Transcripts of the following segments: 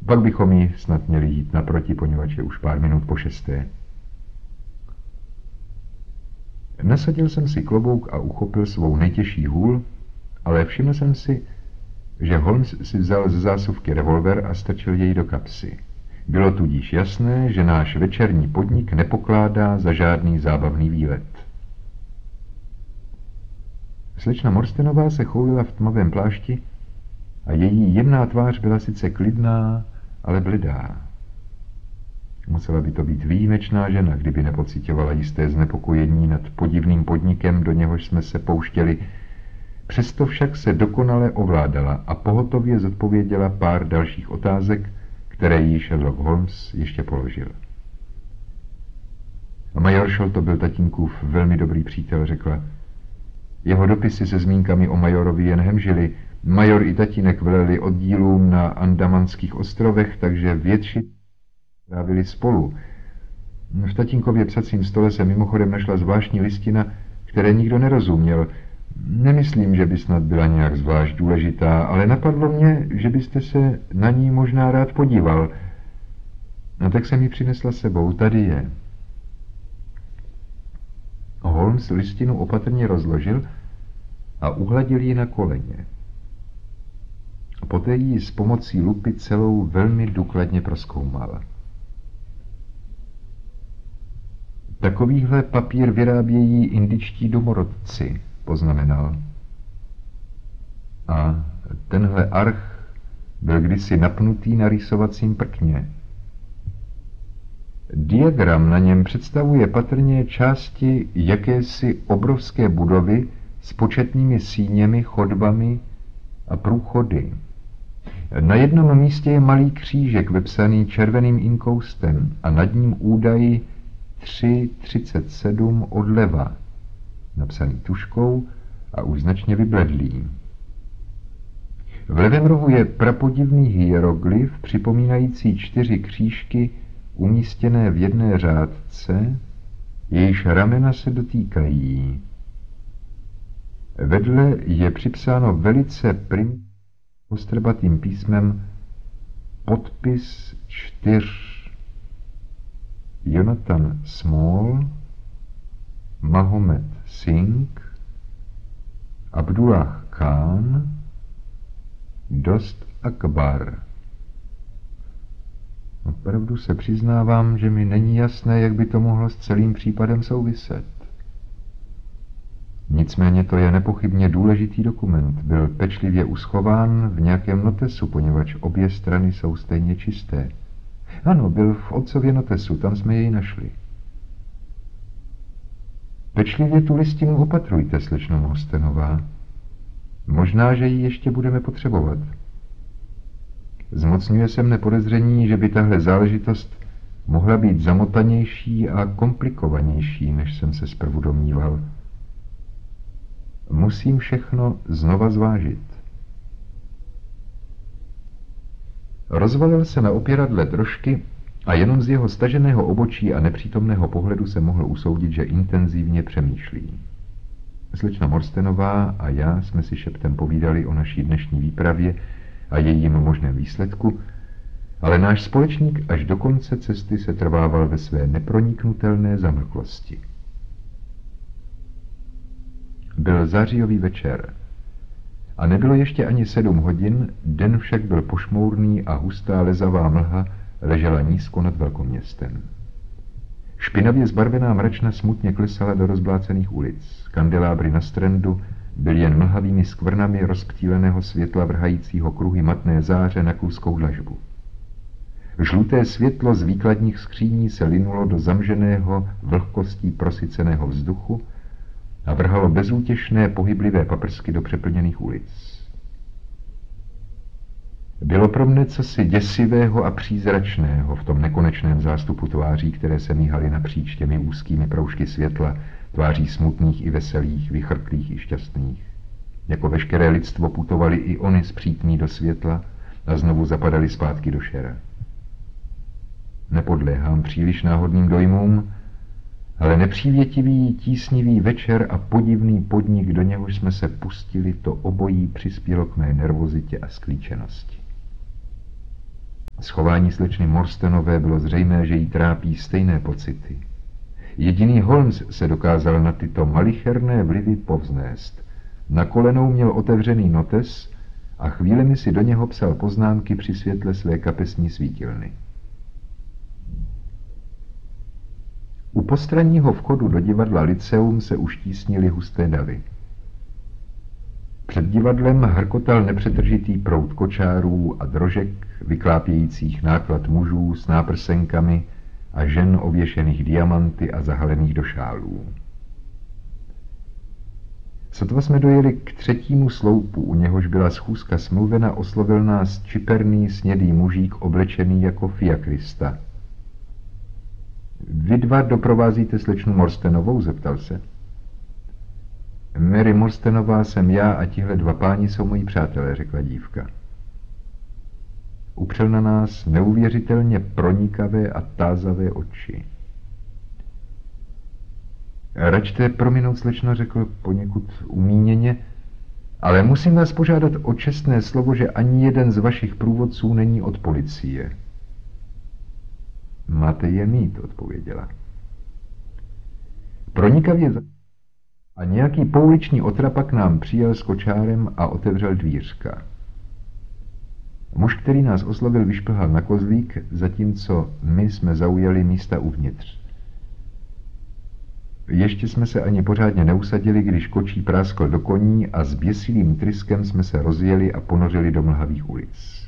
Pak bychom jí snad měli jít naproti, poněvadž je už pár minut po 6. Nasadil jsem si klobouk a uchopil svou nejtěžší hůl, ale všiml jsem si, že Holmes si vzal ze zásuvky revolver a strčil jej do kapsy. Bylo tudíž jasné, že náš večerní podnik nepokládá za žádný zábavný výlet. Slečna Morstenová se choulila v tmavém plášti a její jemná tvář byla sice klidná, ale bledá. Musela by to být výjimečná žena, kdyby nepocitovala jisté znepokojení nad podivným podnikem, do něhož jsme se pouštěli. Přesto však se dokonale ovládala a pohotově zodpověděla pár dalších otázek, které jí Sherlock Holmes ještě položil. A major Sholto byl tatínkův velmi dobrý přítel, řekla. Jeho dopisy se zmínkami o majorovi jen hemžili. Major i tatínek veleli oddílům na Andamanských ostrovech, takže větši trávili spolu. V tatínkově psacím stole se mimochodem našla zvláštní listina, které nikdo nerozuměl. Nemyslím, že by snad byla nějak zvlášť důležitá, ale napadlo mě, že byste se na ní možná rád podíval. No tak jsem ji přinesla sebou, tady je. Holmes listinu opatrně rozložil a uhladil ji na koleně. Poté ji s pomocí lupy celou velmi důkladně prozkoumal. Takovýhle papír vyrábějí indičtí domorodci, poznamenal. A tenhle arch byl kdysi napnutý na rýsovacím prkně. Diagram na něm představuje patrně části jakési obrovské budovy s početnými síněmi, chodbami a průchody. Na jednom místě je malý křížek vepsaný červeným inkoustem a nad ním údaj 3:37 odleva, napsaný tužkou a už značně vybledlý. V levém rohu je prapodivný hieroglyf připomínající 4 křížky umístěné v jedné řádce, jejíž ramena se dotýkají. Vedle je připsáno velice ostrbatým písmem podpis 4. Jonathan Small, Mahomet Singh, Abdullah Khan, Dost Akbar. Opravdu se přiznávám, že mi není jasné, jak by to mohlo s celým případem souviset. Nicméně to je nepochybně důležitý dokument. Byl pečlivě uschován v nějakém notesu, poněvadž obě strany jsou stejně čisté. Ano, byl v otcově notesu, tam jsme jej našli. Pečlivě tu listinu opatrujte, slečno Morstenová. Možná, že ji ještě budeme potřebovat. Zmocňuje se mne podezření, že by tahle záležitost mohla být zamotanější a komplikovanější, než jsem se zprvu domníval. Musím všechno znova zvážit. Rozvalil se na opěradle trošky a jenom z jeho staženého obočí a nepřítomného pohledu se mohl usoudit, že intenzivně přemýšlí. Slečna Morstenová a já jsme si šeptem povídali o naší dnešní výpravě a jejím možném výsledku, ale náš společník až do konce cesty se trvával ve své neproniknutelné zamlklosti. Byl zářijový večer a nebylo ještě ani 7 hodin, den však byl pošmourný a hustá lezavá mlha ležela nízko nad velkoměstem. Špinavě zbarvená mračna smutně klesala do rozblácených ulic. Kandelábry na Strandu byly jen mlhavými skvrnami rozptýleného světla vrhajícího kruhy matné záře na kluskou dlažbu. Žluté světlo z výkladních skříní se linulo do zamženého vlhkostí prosyceného vzduchu a vrhalo bezútěšné pohyblivé paprsky do přeplněných ulic. Bylo pro mne cosi děsivého a přízračného v tom nekonečném zástupu tváří, které se míhaly napříč těmi úzkými proužky světla, tváří smutných i veselých, vychrtlých i šťastných. Jako veškeré lidstvo putovali i oni spřítní do světla a znovu zapadali zpátky do šera. Nepodléhám příliš náhodným dojmům, ale nepřívětivý, tísnivý večer a podivný podnik, do něhož jsme se pustili, to obojí přispělo k mé nervozitě a sklíčenosti. Z chování slečny Morstenové bylo zřejmé, že jí trápí stejné pocity. Jediný Holmes se dokázal na tyto malicherné vlivy povznést. Na kolenou měl otevřený notes a chvílemi si do něho psal poznámky při světle své kapesní svítilny. U postranního vchodu do divadla Lyceum se už tísnily husté davy. Před divadlem hrkotal nepřetržitý proud kočárů a drožek vyklápějících náklad mužů s náprsenkami a žen ověšených diamanty a zahalených do šálů. Sotva jsme dojeli k třetímu sloupu, u něhož byla schůzka smluvena, oslovil nás čiperný snědý mužík oblečený jako fiakrista. Vy dva doprovázíte slečnu Morstenovou? Zeptal se. Mary Morstenová jsem já a tihle dva páni jsou moji přátelé, řekla dívka. Upřel na nás neuvěřitelně pronikavé a tázavé oči. Račte prominout, slečno, řekl poněkud umíněně, ale musím vás požádat o čestné slovo, že ani jeden z vašich průvodců není od policie. Máte je mít, odpověděla. Pronikavě a nějaký pouliční otrapa k nám přijel s kočárem a otevřel dvířka. Muž, který nás oslovil, vyšplhal na kozlík, zatímco my jsme zaujali místa uvnitř. Ještě jsme se ani pořádně neusadili, když kočí práskl do koní a s běsilým tryskem jsme se rozjeli a ponořili do mlhavých ulic.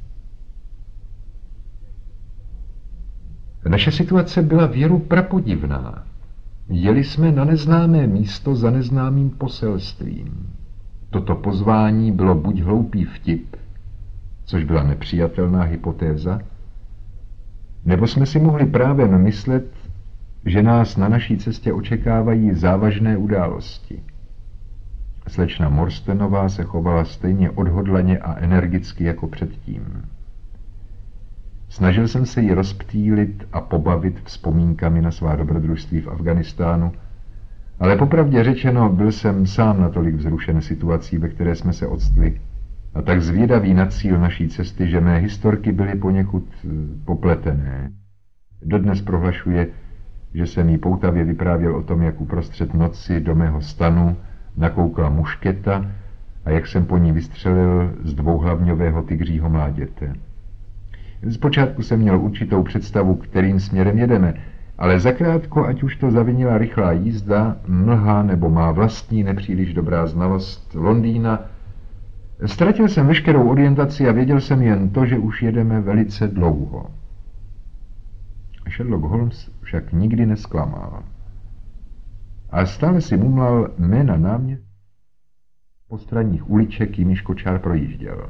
Naše situace byla věru prapodivná. Jeli jsme na neznámé místo za neznámým poselstvím. Toto pozvání bylo buď hloupý vtip, což byla nepřijatelná hypotéza, nebo jsme si mohli právě myslet, že nás na naší cestě očekávají závažné události. Slečna Morstenová se chovala stejně odhodlaně a energicky jako předtím. Snažil jsem se ji rozptýlit a pobavit vzpomínkami na svá dobrodružství v Afghánistánu, ale popravdě řečeno byl jsem sám natolik vzrušen situací, ve které jsme se odstli, a tak zvědavý na cíl naší cesty, že mé historky byly poněkud popletené. Dodnes prohlašuje, že jsem jí poutavě vyprávěl o tom, jak uprostřed noci do mého stanu nakoukla mušketa a jak jsem po ní vystřelil z dvouhlavňového tygřího mláděte. Zpočátku jsem měl určitou představu, kterým směrem jedeme, ale zakrátko, ať už to zavinila rychlá jízda, mlha nebo má vlastní nepříliš dobrá znalost Londýna, ztratil jsem veškerou orientaci a věděl jsem jen to, že už jedeme velice dlouho. Sherlock Holmes však nikdy nesklamal. A stále si mumlal jména náměstí postranních uliček, jimiž kočár projížděl.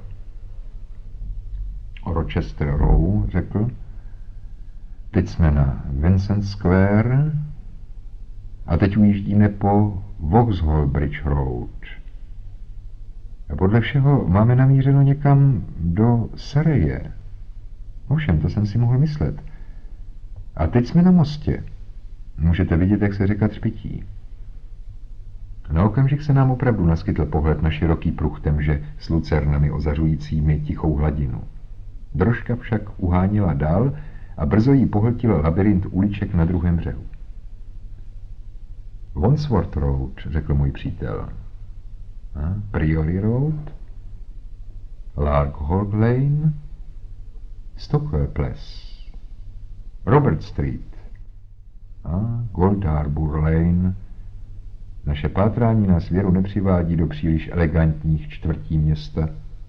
Rochester Row, řekl. Teď jsme na Vincent Square a teď ujíždíme po Vauxhall Bridge Road. A podle všeho máme namířeno někam do Surreje. Ovšem, to jsem si mohl myslet. A teď jsme na mostě. Můžete vidět, jak se řeka třpytí. Na okamžik se nám opravdu naskytl pohled na široký pruh temže s lucernami ozařujícími tichou hladinu. Drožka však uháněla dál a brzo jí pohltil labyrint uliček na druhém břehu. Wandsworth Road, řekl můj přítel. Priory Road, Larkhall Lane, Stockwell Place, Robert Street a Gold Harbour Lane. Naše pátrání nás věru nepřivádí do příliš elegantních čtvrtí města.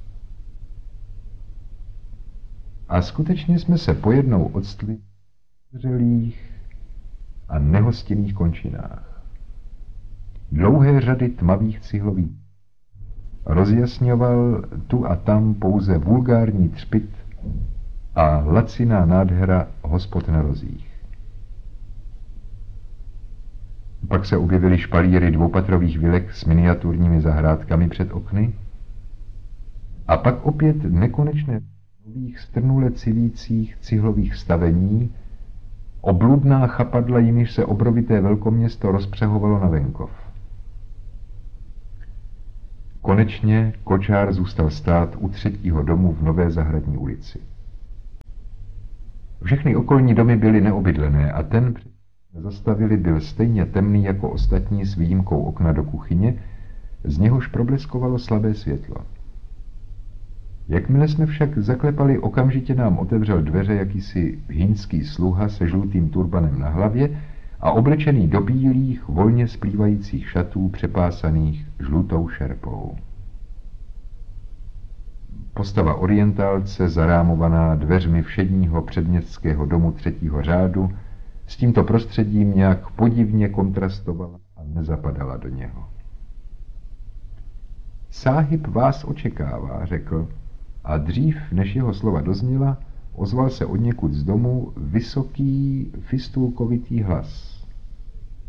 A skutečně jsme se pojednou odstli v zřelých a nehostinných končinách. Dlouhé řady tmavých cihlových rozjasňoval tu a tam pouze vulgární třpyt a laciná nádhera hospod na rozích. Pak se objevily špalíry dvoupatrových vilek s miniaturními zahrádkami před okny a pak opět nekonečné nových strnule civících cihlových stavení, obludná chapadla, jimiž se obrovité velkoměsto rozpřehovalo na venkov. Konečně kočár zůstal stát u třetího domu v Nové zahradní ulici. Všechny okolní domy byly neobydlené a ten, zastavili, byl stejně temný jako ostatní s výjimkou okna do kuchyně, z něhož probleskovalo slabé světlo. Jakmile jsme však zaklepali, okamžitě nám otevřel dveře jakýsi hýnský sluha se žlutým turbanem na hlavě a oblečený do bílých, volně splývajících šatů přepásaných žlutou šerpou. Postava orientálce, zarámovaná dveřmi všedního předměstského domu 3. řádu, s tímto prostředím nějak podivně kontrastovala a nezapadala do něho. Sáhib vás očekává, řekl, a dřív, než jeho slova dozněla, ozval se odněkud z domu vysoký, fistulkovitý hlas.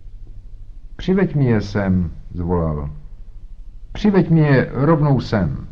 Přiveď mi je sem, zvolal. Přiveď mi je rovnou sem.